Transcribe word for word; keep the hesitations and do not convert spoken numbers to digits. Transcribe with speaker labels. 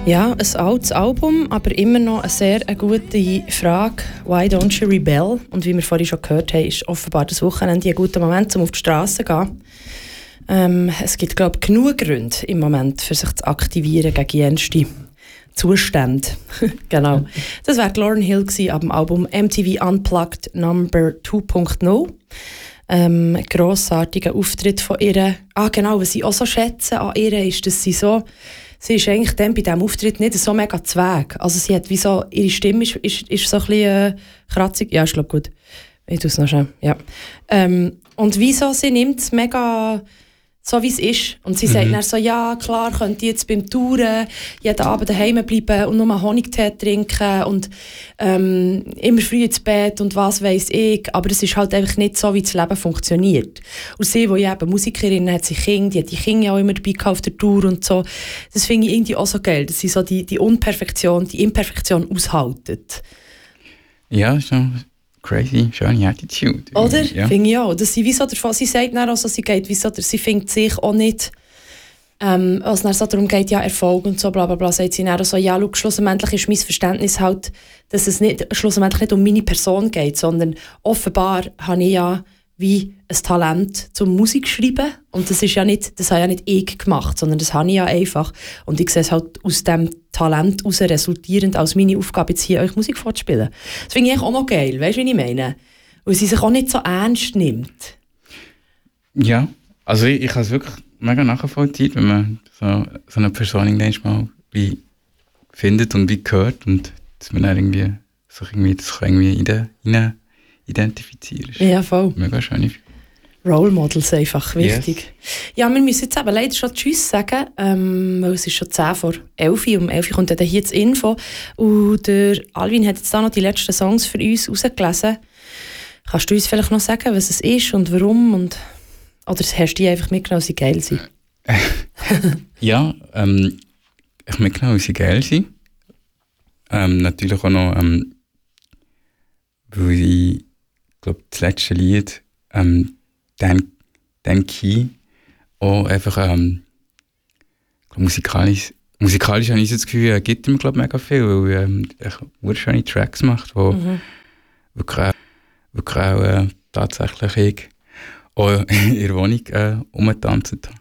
Speaker 1: Ja, ein altes Album, aber immer noch eine sehr eine gute Frage. «Why don't you rebel?» Und wie wir vorhin schon gehört haben, ist offenbar das Wochenende ein guter Moment, um auf die Straße zu gehen. Ähm, es gibt, glaube ich, genug Gründe im Moment, für sich zu aktivieren gegen jenste Zustände. Genau. Das war Lauryn Hill ab dem Album M T V Unplugged Number zwei Punkt null. Ähm, ein grossartiger Auftritt von ihr. Ah, genau, was ich auch so schätze an ihr ist, dass sie so Sie ist eigentlich dann bei diesem Auftritt nicht so mega zweig. Also sie hat wie so, ihre Stimme ist, ist, ist so ein bisschen äh, kratzig. Ja, ich glaube gut. Ich tue es noch schnell. Ja. Ähm, und wieso sie nimmt es mega so, wie es ist. Und sie mhm. sagt dann so, ja, klar, könnt ihr jetzt beim Touren jeden Abend daheim bleiben und nur Honigtee trinken und ähm, immer früh ins Bett und was weiss ich. Aber es ist halt einfach nicht so, wie das Leben funktioniert. Und sie, die ja eben Musikerin hat, sie Kinder, die hat die Kinder ja auch immer dabei auf der Tour und so. Das finde ich irgendwie auch so geil, dass sie so die, die Unperfektion, die Imperfektion aushalten.
Speaker 2: Ja, schon crazy, schöne Attitude.
Speaker 1: Oder?
Speaker 2: Ja.
Speaker 1: Finde ich auch. Dass sie, wie so davon, sie sagt dann auch so, sie geht, wie so, sie findet sich auch nicht, ähm, als es dann so darum geht, ja, Erfolg und so, bla bla bla, sagt sie dann auch so, ja, schau, schlussendlich ist mein Verständnis halt, dass es nicht, schlussendlich nicht um meine Person geht, sondern offenbar habe ich ja wie ein Talent zum Musikschreiben und das ist ja nicht, das habe ja nicht ich gemacht, sondern das habe ich ja einfach und ich sehe es halt aus dem Talent heraus resultierend als meine Aufgabe, jetzt hier euch Musik vorzuspielen. Das finde ich auch noch geil, weißt du, wie ich meine? Weil sie sich auch nicht so ernst nimmt.
Speaker 2: Ja, also ich, ich habe es wirklich mega nachvollziehen, wenn man so, so eine Person irgendwann mal wie findet und wie hört und dass man dann irgendwie, so irgendwie das kann irgendwie rein identifizieren.
Speaker 1: Ja, voll.
Speaker 2: Mega schön.
Speaker 1: Role Models einfach wichtig.
Speaker 2: Yes.
Speaker 1: Ja, wir müssen jetzt eben leider schon Tschüss sagen, ähm, weil es ist schon zehn vor elf. Um elf kommt dann hier das Info. Und der Alvin hat jetzt da noch die letzten Songs für uns rausgelesen. Kannst du uns vielleicht noch sagen, was es ist und warum? Und, oder hast du die einfach mitgenommen, weil sie geil sind?
Speaker 2: Ja, ähm, ich mitgenommen, weil sie geil sind. Ähm, natürlich auch noch, ähm, weil ich glaube, das letzte Lied, ähm, Dan, Dan Key, auch einfach ähm, musikalisch, musikalisch habe ich das Gefühl, er gibt ihm glaub, mega viel, weil er ähm, wunderschöne Tracks macht, wo mhm. wirklich auch, wirklich auch äh, tatsächlich ich auch in der Wohnung äh, rumgetanzt habe.